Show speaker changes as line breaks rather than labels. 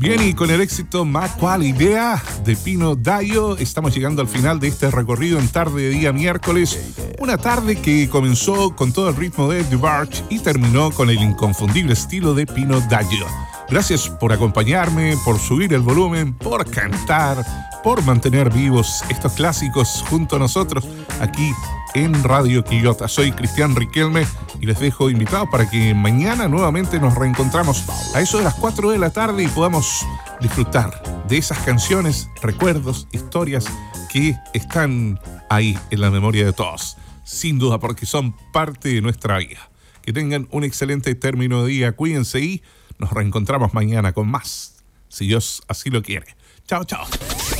Bien, y con el éxito Más Cual Idea de Pino Daio, estamos llegando al final de este recorrido en tarde de día miércoles. Una tarde que comenzó con todo el ritmo de DeBarge y terminó con el inconfundible estilo de Pino Daio. Gracias por acompañarme, por subir el volumen, por cantar, por mantener vivos estos clásicos junto a nosotros aquí en Radio Quillota. Soy Cristian Riquelme y les dejo invitados para que mañana nuevamente nos reencontramos a eso de las 4 de la tarde y podamos disfrutar de esas canciones, recuerdos, historias que están ahí en la memoria de todos. Sin duda, porque son parte de nuestra vida. Que tengan un excelente término de día, cuídense y nos reencontramos mañana con más, si Dios así lo quiere. Chao, chao.